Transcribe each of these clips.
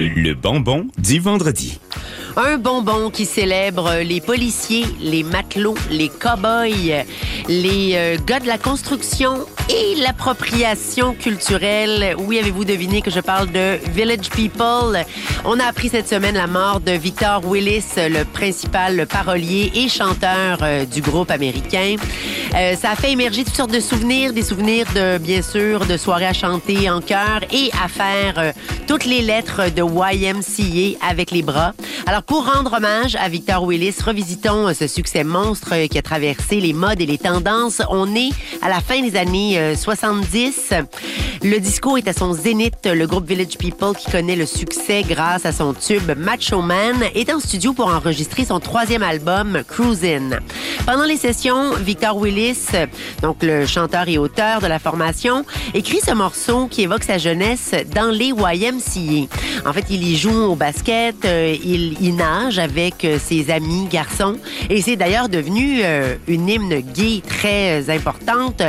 Le bonbon du vendredi. Un bonbon qui célèbre les policiers, les matelots, les cow-boys, les gars de la construction et l'appropriation culturelle. Oui, avez-vous deviné que je parle de Village People? On a appris cette semaine la mort de Victor Willis, le principal parolier et chanteur du groupe américain. Ça a fait émerger toutes sortes de souvenirs, des souvenirs de, bien sûr, de soirées à chanter en chœur et à faire toutes les lettres de YMCA avec les bras. Alors, pour rendre hommage à Victor Willis, revisitons ce succès monstre qui a traversé les modes et les tendances. On est à la fin des années 70. Le disco est à son zénith. Le groupe Village People, qui connaît le succès grâce à son tube Macho Man, est en studio pour enregistrer son 3e album, Cruisin'. Pendant les sessions, Victor Willis, donc le chanteur et auteur de la formation, écrit ce morceau qui évoque sa jeunesse dans les YMCA. En fait, il y joue au basket, il nage avec ses amis garçons et c'est d'ailleurs devenu une hymne gay très importante.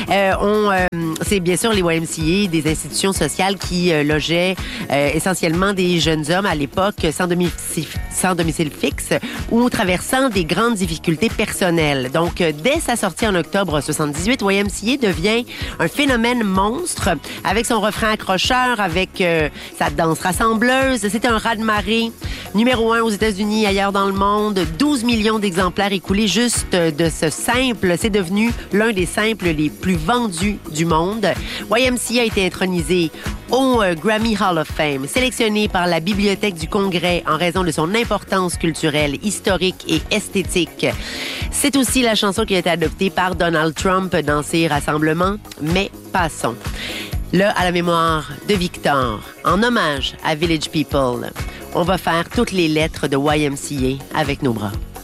C'est bien sûr les YMCA, des institutions sociales qui logeaient essentiellement des jeunes hommes à l'époque sans domicile fixe ou traversant des grandes difficultés personnelles. Donc, dès sa sortie en octobre 78, YMCA devient un phénomène monstre avec son refrain accrocheur, avec sa danse rassembleuse. C'est un raz-de-marée. Numéro 1 aux États-Unis, ailleurs dans le monde. 12 millions d'exemplaires écoulés juste de ce simple. C'est devenu l'un des simples les plus vendus du monde. YMCA a été intronisé au Grammy Hall of Fame, sélectionné par la Bibliothèque du Congrès en raison de son importance culturelle, historique et esthétique. C'est aussi la chanson qui a été adoptée par Donald Trump dans ses rassemblements. Mais passons. Là, à la mémoire de Victor, en hommage à Village People, on va faire toutes les lettres de YMCA avec nos bras.